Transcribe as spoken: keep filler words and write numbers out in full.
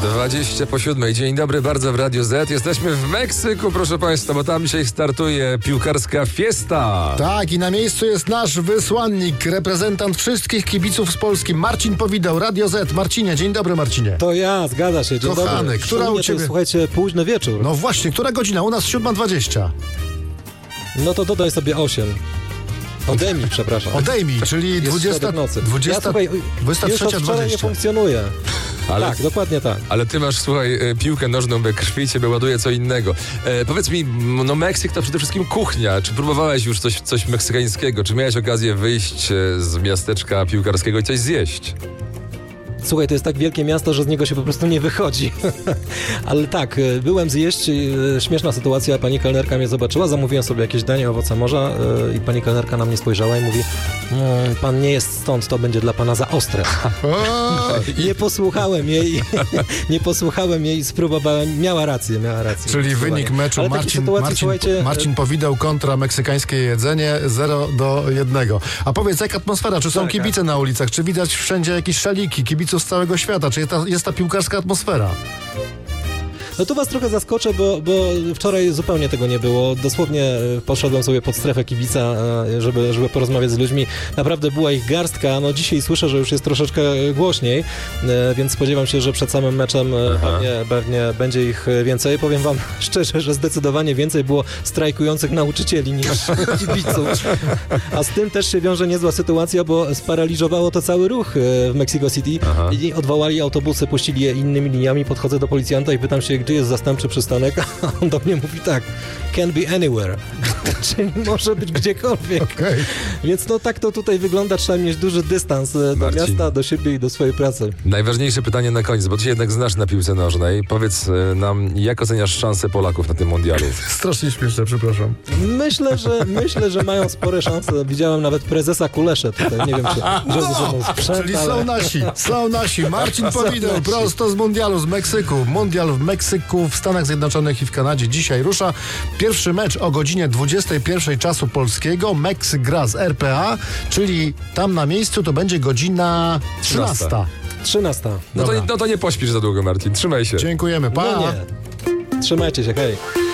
dwadzieścia po siódmej. Dzień dobry, bardzo w Radiu Z. Jesteśmy w Meksyku, proszę Państwa, bo tam dzisiaj startuje piłkarska fiesta. Tak, i na miejscu jest nasz wysłannik, reprezentant wszystkich kibiców z Polski, Marcin Powideł, Radio Z. Marcinie, dzień dobry, Marcinie. To ja, zgadza się, dzień Kochany, dobry. która U mnie u ciebie... To, słuchajcie, późny wieczór. No właśnie, która godzina? U nas siódma dwadzieścia. No to dodaj sobie osiem. Odejmij, przepraszam. Odejmij, czyli dwudziesta, dwudziesta, ja, słuchaj, dwudziesta już trzecia od wczoraj nie dwadzieścia. funkcjonuje. Ale, tak, dokładnie tak. Ale ty masz, słuchaj, piłkę nożną we krwi, ciebie ładuje co innego. E, powiedz mi, no Meksyk to przede wszystkim kuchnia. Czy próbowałeś już coś, coś meksykańskiego? Czy miałeś okazję wyjść z miasteczka piłkarskiego i coś zjeść? Słuchaj, to jest tak wielkie miasto, że z niego się po prostu nie wychodzi. Ale tak, byłem zjeść, śmieszna sytuacja, pani kelnerka mnie zobaczyła, zamówiłem sobie jakieś danie, owoce morza i pani kelnerka na mnie spojrzała i mówi, mmm, pan nie jest stąd, to będzie dla pana za ostre. Nie posłuchałem jej, nie posłuchałem jej, spróbowałem, miała rację, miała rację. Czyli wynik meczu Ale Marcin, sytuacji, Marcin, słuchajcie, Marcin Powideł kontra meksykańskie jedzenie zero do jednego. A powiedz, jak atmosfera? Czy są tak, kibice na ulicach? Czy widać wszędzie jakieś szaliki, kibiców z całego świata? Czy jest ta, jest ta piłkarska atmosfera? No tu was trochę zaskoczę, bo, bo wczoraj zupełnie tego nie było. Dosłownie poszedłem sobie pod strefę kibica, żeby, żeby porozmawiać z ludźmi. Naprawdę była ich garstka. No dzisiaj słyszę, że już jest troszeczkę głośniej, więc spodziewam się, że przed samym meczem pewnie, pewnie będzie ich więcej. Powiem wam szczerze, że zdecydowanie więcej było strajkujących nauczycieli niż kibiców. A z tym też się wiąże niezła sytuacja, bo sparaliżowało to cały ruch w Mexico City. Aha. I odwołali autobusy, puścili je innymi liniami. Podchodzę do policjanta i pytam się, gdzie jest zastępczy przystanek, a on do mnie mówi tak, can be anywhere, czyli może być gdziekolwiek. Okay. Więc no tak to tutaj wygląda, trzeba mieć duży dystans do Marcin. miasta, do siebie i do swojej pracy. Najważniejsze pytanie na koniec, bo ty się jednak znasz na piłce nożnej. Powiedz nam, jak oceniasz szanse Polaków na tym mundialu? Strasznie śmieszne, przepraszam. Myślę, że myślę, że mają spore szanse. Widziałem nawet prezesa Kuleszę tutaj, nie wiem, czy no, ze sobą sprzęt, czyli ale... są nasi, są nasi. Marcin Powideł, prosto z mundialu, z Meksyku. Mundial w Meksyku, w Stanach Zjednoczonych i w Kanadzie. Dzisiaj rusza pierwszy mecz o godzinie dwudziestej pierwszej czasu polskiego. Meksyk gra z R P A, czyli tam na miejscu to będzie godzina trzynasta. trzynasta. No to, no to nie pośpisz za długo, Marcin. Trzymaj się. Dziękujemy. Pa. No nie. Trzymajcie się, hej.